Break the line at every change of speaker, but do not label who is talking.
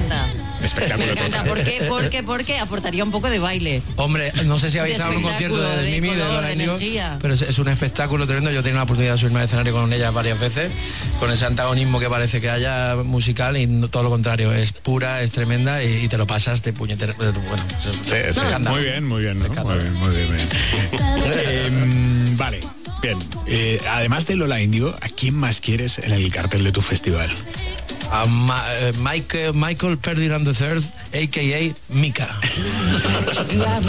encanta.
Espectáculo.
Me encanta, porque aportaría un poco de baile.
Hombre, no sé si habéis estado en un concierto de Mimi, de Lola Índigo, pero es un espectáculo tremendo. Yo he tenido la oportunidad de subirme al escenario con ella varias veces, con ese antagonismo que parece que haya musical, y no, todo lo contrario, es pura, es tremenda, y te lo pasas de puñetero. Bueno,
sí. Muy bien, ¿no? Muy bien. Vale, bien. Además de Lola Índigo, ¿a quién más quieres en el cartel de tu festival?
A Michael Ferdinand III, a.k.a. Mika.